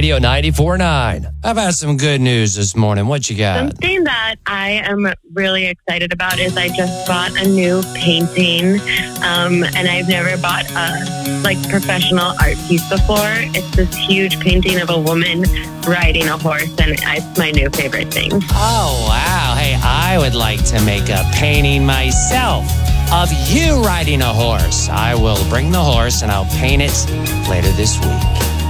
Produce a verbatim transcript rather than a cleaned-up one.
Radio ninety-four point nine. I've had some good news this morning. What you got? Something that I am really excited about is I just bought a new painting, um, and I've never bought a like professional art piece before. It's this huge painting of a woman riding a horse, and it's my new favorite thing. Oh, wow. Hey, I would like to make a painting myself of you riding a horse. I will bring the horse and I'll paint it later this week.